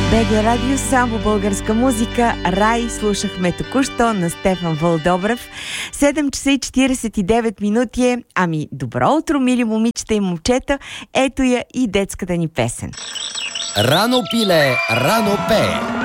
БГ Радио, само българска музика. Рай слушахме току-що на Стефан Вълдобрев. 7 часа и 49 минути е. Ами, добро утро, мили момичета и момчета. Ето я и детската ни песен. Рано пиле, рано пее.